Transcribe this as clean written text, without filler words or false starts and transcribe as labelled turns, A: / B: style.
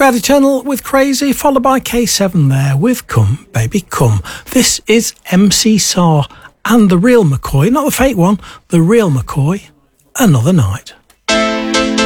A: Cloud Eternal with Crazy, followed by K7 there with Come Baby Come. This is MC Sar and the real McCoy, not the fake one, the real McCoy, Another Night.